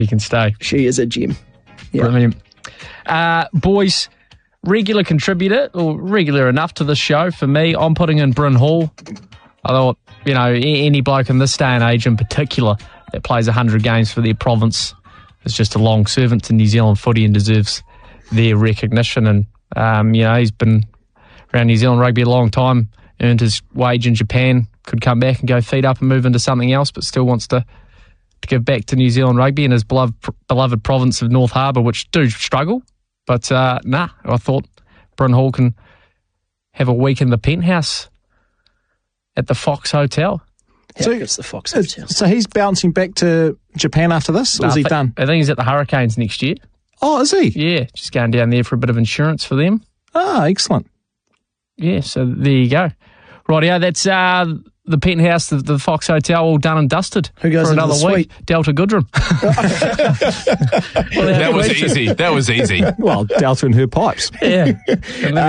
You can stay. She is a gem. Yeah. Brilliant. Boys, regular contributor, or regular enough to this show for me, I'm putting in Bryn Hall. I thought, any bloke in this day and age in particular that plays 100 games for their province is just a long servant to New Zealand footy and deserves their recognition. And, he's been around New Zealand rugby a long time, earned his wage in Japan, could come back and go feet up and move into something else, but still wants to give back to New Zealand rugby and his beloved province of North Harbour, which do struggle. But, I thought Bryn Hall can have a week in the penthouse at the Fox Hotel. So it's the Fox Hotel. So he's bouncing back to Japan after this, or is he done? I think he's at the Hurricanes next year. Oh, is he? Yeah, just going down there for a bit of insurance for them. Ah, excellent. Yeah, so there you go. Rightio, that's the penthouse, the Fox Hotel, all done and dusted. Who goes for into another the week? suite? Delta Goodrum. That was easy. Well, Delta and her pipes. Yeah.